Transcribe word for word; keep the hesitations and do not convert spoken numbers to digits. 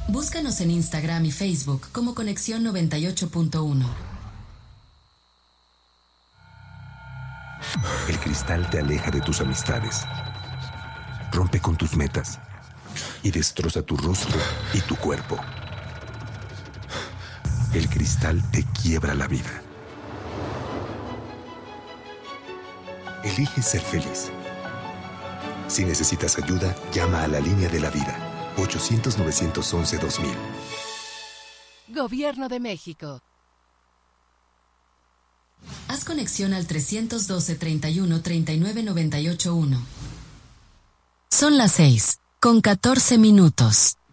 Búscanos en Instagram y Facebook como Conexión noventa y ocho punto uno. El cristal te aleja de tus amistades, rompe con tus metas y destroza tu rostro y tu cuerpo. El cristal te quiebra la vida. Elige ser feliz. Si necesitas ayuda, llama a la línea de la vida. ochocientos, novecientos once, dos mil. Gobierno de México. Haz conexión al trescientos doce, treinta y uno, treinta y nueve, noventa y ocho, uno. Son las seis, con catorce minutos.